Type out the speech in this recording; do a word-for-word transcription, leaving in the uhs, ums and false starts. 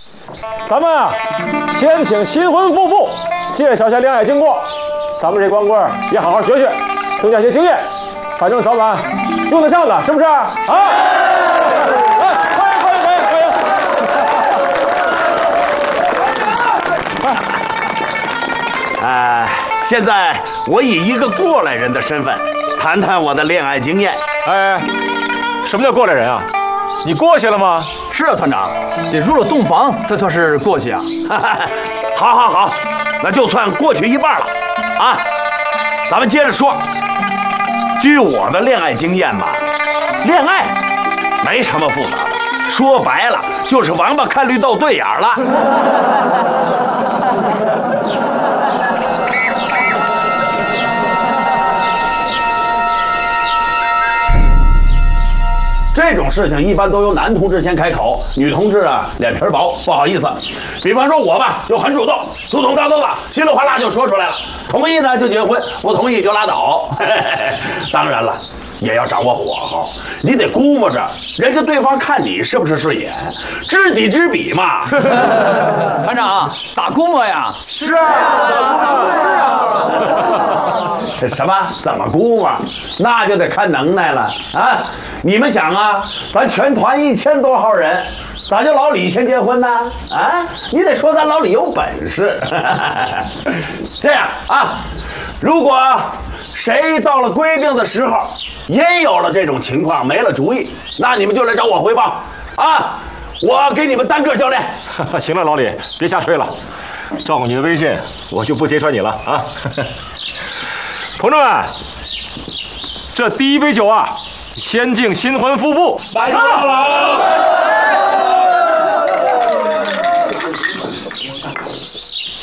咱们啊，先请新婚夫妇介绍一下恋爱经过，咱们这光棍也好好学学，增加些经验，反正早晚用得上的，是不是？啊！来，欢迎欢迎欢迎欢迎！ 哎，现在我以一个过来人的身份，谈谈我的恋爱经验。 哎，什么叫过来人啊？你过去了吗？ 是啊，团长，得入了洞房才算是过去啊。 好，好，好，那就算过去一半了啊。咱们接着说，据我的恋爱经验吧，恋爱没什么复杂的，说白了就是王八看绿豆对眼了。这种事情一般都由男同志先开口，女同志啊脸皮薄，不好意思。比方说我吧，就很主动，粗通大刀吧，稀里哗啦就说出来了。同意呢就结婚，不同意就拉倒。当然了，也要掌握火候，你得估摸着人家对方看你是不是顺眼，知己知彼嘛。 团长，咋估摸呀？ 是啊，是啊。什么？怎么估摸？那就得看能耐了啊！你们想啊，咱全团一千多号人，咋就老李先结婚呢？啊，你得说咱老李有本事。这样啊，如果谁到了规定的时候，也有了这种情况，没了主意，那你们就来找我汇报啊！我给你们单个教练。 行了，老李，别瞎吹了，照顾你的微信，我就不揭穿你了啊。同志们，这第一杯酒啊，先敬新婚夫妇。 来，来，来。